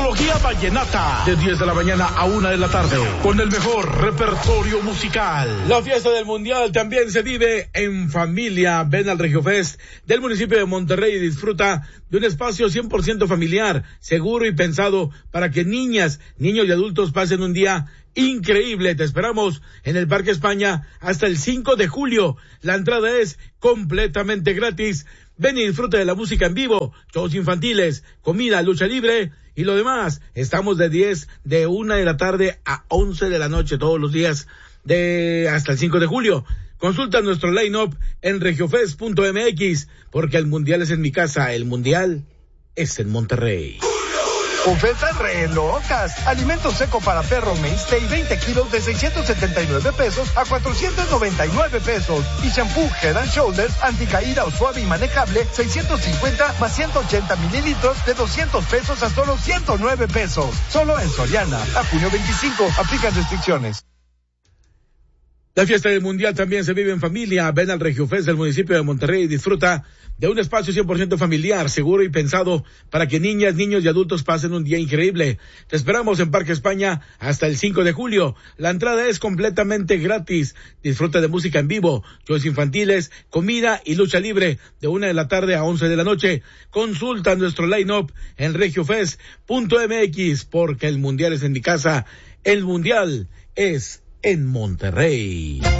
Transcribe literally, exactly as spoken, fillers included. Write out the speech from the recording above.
Antología Vallenata, de diez de la mañana a una de la tarde, con el mejor repertorio musical. La fiesta del Mundial también se vive en familia. Ven al Regio Fest del municipio de Monterrey y disfruta de un espacio cien por ciento familiar, seguro y pensado para que niñas, niños y adultos pasen un día increíble. Te esperamos en el Parque España hasta el cinco de julio. La entrada es completamente gratis. Ven y disfruta de la música en vivo, shows infantiles, comida, lucha libre y lo demás. Estamos de diez, de una de la tarde a once de la noche todos los días de hasta el cinco de julio. Consulta nuestro line-up en regiofest punto m x, porque el Mundial es en mi casa, el Mundial es en Monterrey. Ofertas re locas. Alimento seco para perro Mainstay, veinte kilos de seiscientos setenta y nueve pesos a cuatrocientos noventa y nueve pesos. Y shampoo Head and Shoulders anticaída o suave y manejable, seiscientos cincuenta más ciento ochenta mililitros de doscientos pesos a solo ciento nueve pesos. Solo en Soriana. A junio veinticinco. Aplican restricciones. La fiesta del Mundial también se vive en familia. Ven al Regio Fest del municipio de Monterrey y disfruta de un espacio cien por ciento familiar, seguro y pensado para que niñas, niños y adultos pasen un día increíble. Te esperamos en Parque España hasta el cinco de julio. La entrada es completamente gratis. Disfruta de música en vivo, shows infantiles, comida y lucha libre de una de la tarde a once de la noche. Consulta nuestro line-up en regiofest punto m x, porque el Mundial es en mi casa. El Mundial es en Monterrey.